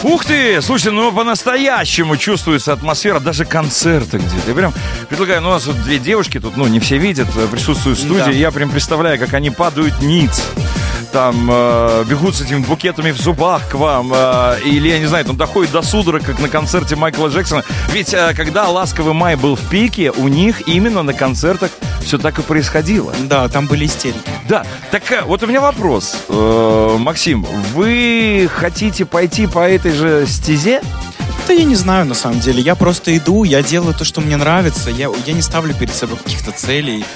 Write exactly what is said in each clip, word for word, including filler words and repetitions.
Ух ты! Слушайте, ну по-настоящему чувствуется атмосфера даже концерта где-то. Я прям предлагаю, ну у нас вот две девушки тут, ну не все видят, присутствуют в студии. Да. Я прям представляю, как они падают ниц. Там э, бегут с этими букетами в зубах к вам, э, или, я не знаю, там доходит до судорог, как на концерте Майкла Джексона. Ведь э, когда «Ласковый май» был в пике, у них именно на концертах все так и происходило. Да, там были истерики. Да, так вот у меня вопрос, э, Максим, вы хотите пойти по этой же стезе? Да я не знаю, на самом деле. Я просто иду, я делаю то, что мне нравится. Я, я не ставлю перед собой каких-то целей.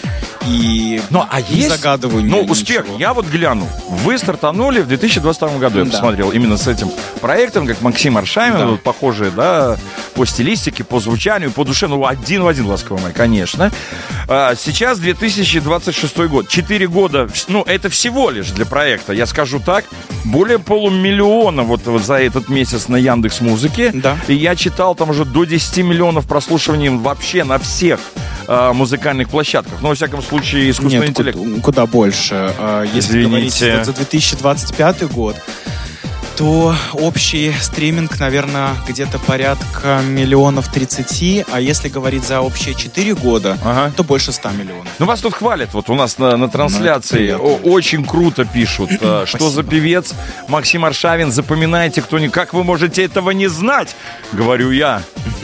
И ну, а не есть, загадываю ну, ничего. успех. Я вот глянул. Вы стартанули в две тысячи двадцать втором году, я да. посмотрел, именно с этим проектом, как Максим Аршавин, да. вот, похожие, да, по стилистике, по звучанию, по душе. Ну, один в один «Ласковый май», конечно. А, сейчас две тысячи двадцать шестой год. Четыре года, ну, это всего лишь для проекта, я скажу так, более полумиллиона вот, вот за этот месяц на Яндекс.Музыке. Да. И я читал там уже до десяти миллионов прослушиваний вообще на всех а, музыкальных площадках. Ну, во всяком случае, искусственный Нет, интеллект. Куда, куда больше. Если Извините. говорить за две тысячи двадцать пятый год, то общий стриминг, наверное, где-то порядка миллионов тридцати, а если говорить за общие четыре года, ага. то больше ста миллионов. Ну, вас тут хвалят, вот у нас на, на трансляции ну, очень круто пишут, что за певец Максим Аршавин, запоминайте, кто не... Как вы можете этого не знать, говорю я.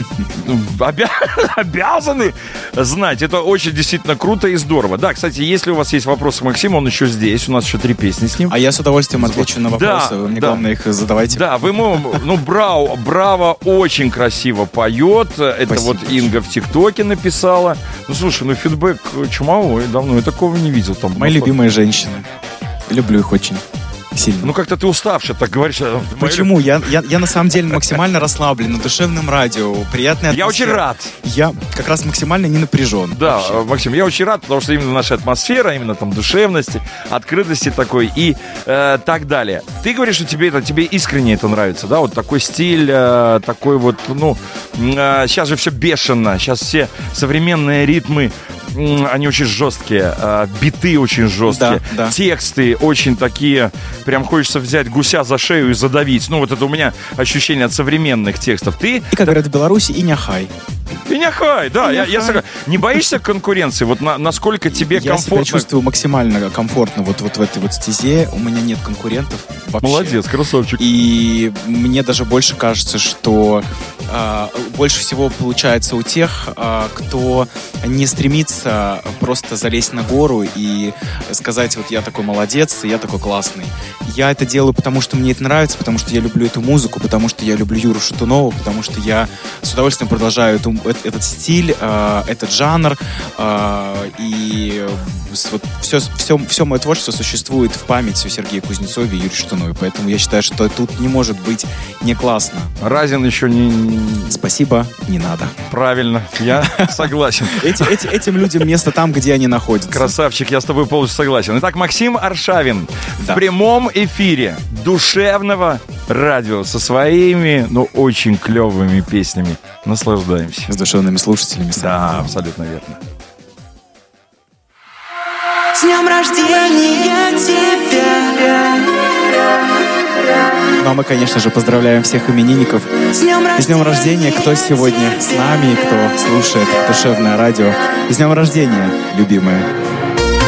Обя... Обязаны знать. Это очень действительно круто и здорово. Да, кстати, если у вас есть вопросы к Максиму, он еще здесь. У нас еще три песни с ним. А я с удовольствием отвечу на вопросы. Да, вы мне да. главное их задавайте. Да, вы ему... Ну, Браво, Браво очень красиво поет. Это Спасибо вот Инга в ТикТоке написала. Ну, слушай, ну фидбэк чумовой. Давно я такого не видел. Там Мои любимые женщины. Люблю их очень. Сильно. Ну, как-то ты уставший, так говоришь. Почему? Я, я, я на самом деле максимально расслаблен, на душевном радио, приятная атмосфера. Я очень рад. Я как раз максимально не напряжен. Да, вообще. Максим, я очень рад, потому что именно наша атмосфера, именно там душевности, открытости такой и э, так далее. Ты говоришь, что тебе это, тебе искренне это нравится, да? Вот такой стиль, э, такой вот, ну, э, сейчас же все бешено, сейчас все современные ритмы, они очень жесткие, биты очень жесткие, да, да. тексты очень такие, прям хочется взять гуся за шею и задавить. Ну, вот это у меня ощущение от современных текстов. Ты... И, как говорят в Беларуси, и няхай. И няхай, да. Я, я согласен. Не боишься конкуренции? Вот на, насколько тебе я комфортно? Я себя чувствую максимально комфортно вот, вот в этой вот стезе. У меня нет конкурентов вообще. Молодец, красавчик. И мне даже больше кажется, что э, больше всего получается у тех, э, кто не стремится просто залезть на гору и сказать, вот я такой молодец, я такой классный. Я это делаю, потому что мне это нравится, потому что я люблю эту музыку, потому что я люблю Юру Шатунова, потому что я с удовольствием продолжаю эту, этот стиль, э, этот жанр, э, и вот все, все, все мое творчество существует в памяти о Сергее Кузнецове и Юрии Шатунове, поэтому я считаю, что тут не может быть не классно. Разин еще не... Спасибо, не надо. Правильно, я согласен. Эти, эти, этим людям место там, где они находятся. Красавчик, я с тобой полностью согласен. Итак, Максим Аршавин да. в прямом эфире душевного радио со своими, ну, очень клевыми песнями. Наслаждаемся. С душевными слушателями. Да, абсолютно верно. С днем рождения тебя! Ну а мы, конечно же, поздравляем всех именинников с днем, с днем рождения, кто сегодня с нами, кто слушает душевное радио. С днем рождения, любимые!